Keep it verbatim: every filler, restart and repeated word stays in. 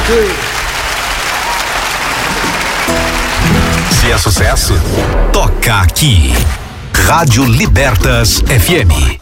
aqui. Se é sucesso, toca aqui. Rádio Libertas F M.